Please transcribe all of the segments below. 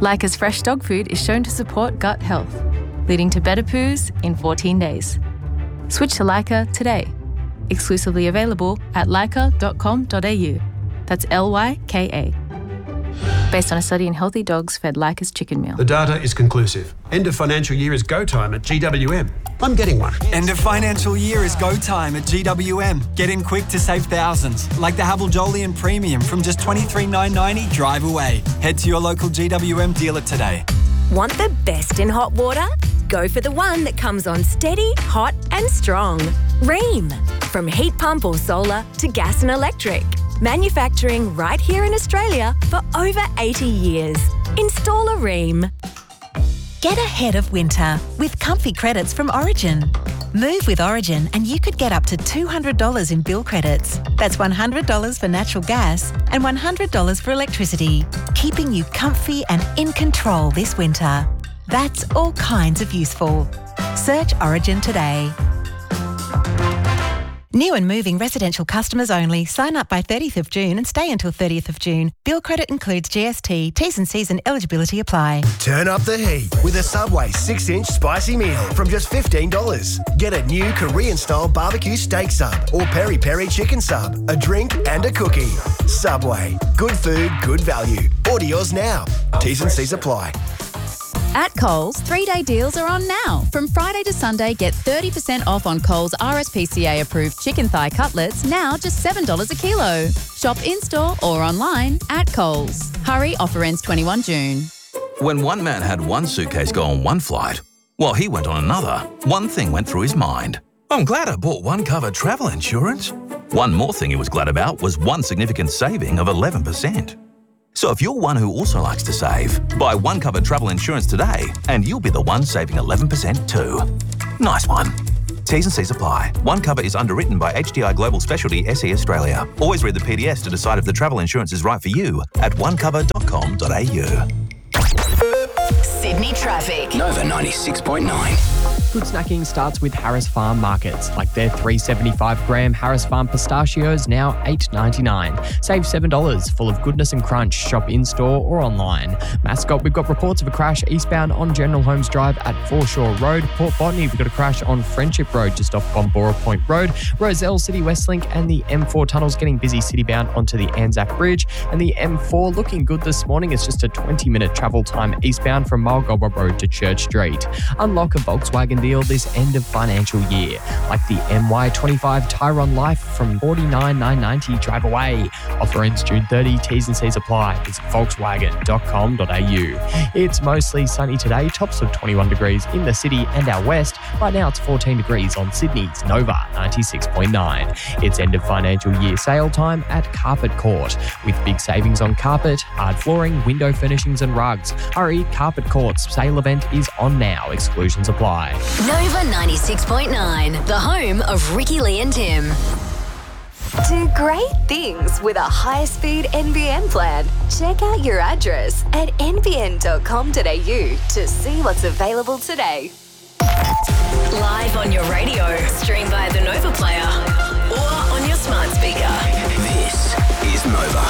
Lyca's fresh dog food is shown to support gut health, leading to better poos in 14 days. Switch to Lyca today. Exclusively available at lyca.com.au. That's Lyka. Based on a study in healthy dogs fed Lyca's chicken meal. The data is conclusive. End of financial year is go time at GWM. I'm getting one. End of financial year is go time at GWM. Get in quick to save thousands, like the Havel Jolyon Premium from just $23,990 drive away. Head to your local GWM dealer today. Want the best in hot water? Go for the one that comes on steady, hot and strong. Ream. From heat pump or solar to gas and electric. Manufacturing right here in Australia for over 80 years. Install a Ream. Get ahead of winter with comfy credits from Origin. Move with Origin and you could get up to $200 in bill credits. That's $100 for natural gas and $100 for electricity, keeping you comfy and in control this winter. That's all kinds of useful. Search Origin today. New and moving residential customers only. Sign up by 30th of June and stay until 30th of June. Bill credit includes GST. T's and C's and eligibility apply. Turn up the heat with a Subway 6-inch spicy meal from just $15. Get a new Korean-style barbecue steak sub or peri-peri chicken sub, a drink and a cookie. Subway. Good food, good value. Order yours now. T's and C's apply. At Coles, 3-day deals are on now. From Friday to Sunday, get 30% off on Coles RSPCA-approved chicken thigh cutlets, now just $7 a kilo. Shop in-store or online at Coles. Hurry, offer ends 21 June. When one man had one suitcase go on one flight, while he went on another, one thing went through his mind. I'm glad I bought one cover travel insurance. One more thing he was glad about was one significant saving of 11%. So if you're one who also likes to save, buy one cover travel insurance today and you'll be the one saving 11% too. Nice one. T's and C's apply. One cover is underwritten by HDI Global Specialty SE Australia. Always read the PDS to decide if the travel insurance is right for you at onecover.com.au. Sydney traffic. Nova 96.9. Good snacking starts with Harris Farm Markets, like their 375-gram Harris Farm pistachios, now $8.99. Save $7, full of goodness and crunch. Shop in-store or online. Mascot, we've got reports of a crash eastbound on General Holmes Drive at Foreshore Road. Port Botany, we've got a crash on Friendship Road just off Bombora Point Road. Roselle City Westlink and the M4 tunnels getting busy citybound onto the Anzac Bridge. And the M4 looking good this morning. It's just a 20-minute travel time eastbound from Mulgoba Road to Church Street. Unlock a Volkswagen deal this end of financial year, like the MY25 Tyron Life from $49,990 drive away. Offer ends June 30. T's and C's apply. Visit volkswagen.com.au. It's mostly sunny today, tops of 21 degrees in the city and out west. Right now it's 14 degrees on Sydney's Nova 96.9. It's end of financial year sale time at Carpet Court, with big savings on carpet, hard flooring, window furnishings and rugs. Hurry, Carpet Court's sale event is on now. Exclusions apply. Nova 96.9, the home of Ricky Lee and Tim. Do great things with a high-speed NBN plan. Check out your address at nbn.com.au to see what's available today. Live on your radio, stream via the Nova Player or on your smart speaker. This is Nova.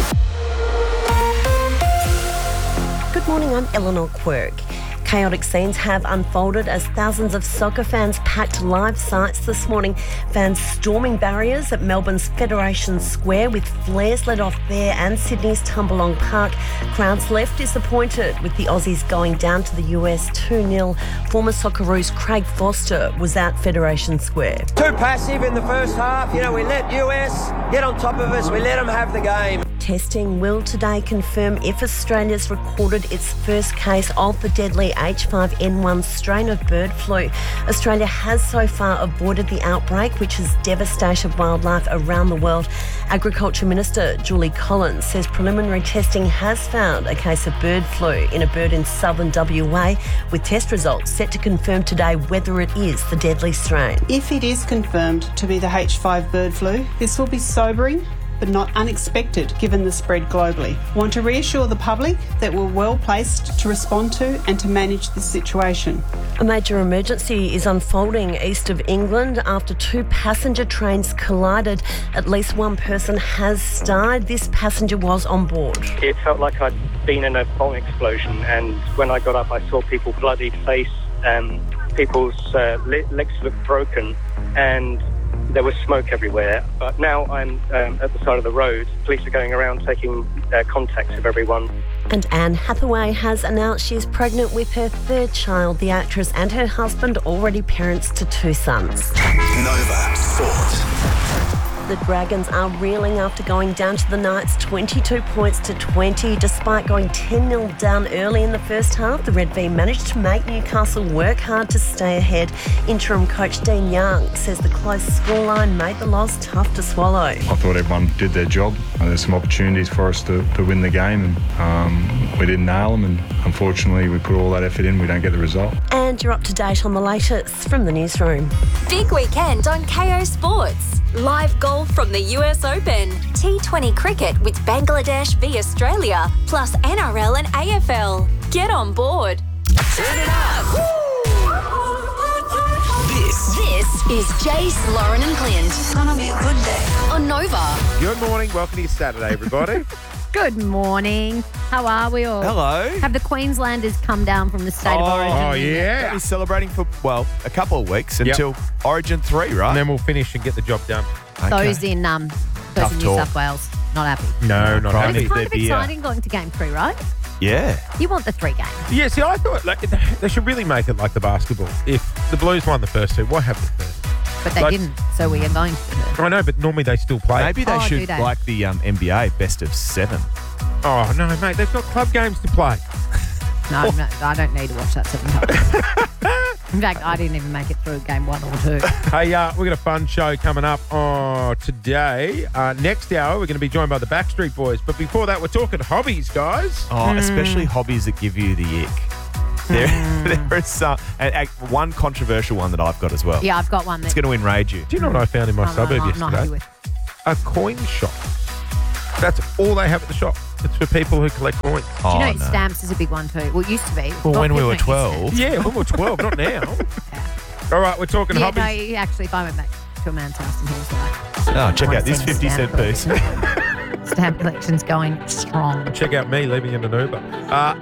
Good morning, I'm Eleanor Quirk. Chaotic scenes have unfolded as thousands of soccer fans packed live sites this morning. Fans storming barriers at Melbourne's Federation Square with flares let off there and Sydney's Tumbalong Park. Crowds left disappointed with the Aussies going down to the US 2-0. Former Socceroos Craig Foster was at Federation Square. Too passive in the first half. You know, we let US get on top of us. We let them have the game. Testing will today confirm if Australia's recorded its first case of the deadly H5N1 strain of bird flu. Australia has so far avoided the outbreak, which has devastated wildlife around the world. Agriculture Minister Julie Collins says preliminary testing has found a case of bird flu in a bird in southern WA, with test results set to confirm today whether it is the deadly strain. If it is confirmed to be the H5 bird flu, this will be sobering but not unexpected given the spread globally. I want to reassure the public that we're well placed to respond to and to manage this situation. A major emergency is unfolding east of England after two passenger trains collided. At least one person has died. This passenger was on board. It felt like I'd been in a bomb explosion, and when I got up, I saw people bloodied face, people's legs looked broken, and there was smoke everywhere. But now I'm at the side of the road. Police are going around taking contacts of everyone. And Anne Hathaway has announced she is pregnant with her third child. The actress and her husband already parents to 2 sons. Nova Sport. The Dragons are reeling after going down to the Knights 22 points to 20. Despite going 10-0 down early in the first half, the Red V managed to make Newcastle work hard to stay ahead. Interim coach Dean Young says the close scoreline made the loss tough to swallow. I thought everyone did their job. There's some opportunities for us to win the game, and we didn't nail them, and unfortunately we put all that effort in, we don't get the result. And you're up to date on the latest from the newsroom. Big weekend on KO Sports. Live golf from the US Open, T20 cricket with Bangladesh v Australia, plus NRL and AFL. Get on board. Turn it up. This is Jace, Lauren and Clint. It's gonna be a good day. On Nova. Good morning. Welcome to your Saturday, everybody. Good morning. How are we all? Hello. Have the Queenslanders come down from the state of origin? Oh, yeah. We'll be celebrating for, a couple of weeks until Origin 3, right? And then we'll finish and get the job done. Those in New South Wales, not happy. No, not happy. It's kind of exciting going to game 3, right? Yeah. You want the 3 games. Yeah, see, I thought they should really make it like the basketball. If the Blues won the first 2, why have the third? But they didn't, so we are going to. I know, but normally they still play. Maybe they should, like the NBA, best of 7. Oh, no, mate, they've got club games to play. No, I don't need to watch that 7 times. In fact, I didn't even make it through game 1 or 2. Hey, we got a fun show coming up today. Next hour, we're going to be joined by the Backstreet Boys. But before that, we're talking hobbies, guys. Oh, especially hobbies that give you the ick. There is some, and one controversial one that I've got as well. Yeah, I've got one. It's going to enrage you. Do you know what I found in my suburb yesterday? A coin shop. That's all they have at the shop. It's for people who collect coins. Do you know stamps is a big one too? Well, it used to be. Well, when we were 12. Yeah, when we were 12, not now. Yeah. All right, we're talking hobbies. No, actually, if I went back to a man's house and he was like... Oh, check out this 50-cent piece. Stamp collection's going strong. Check out me leaving in an Uber.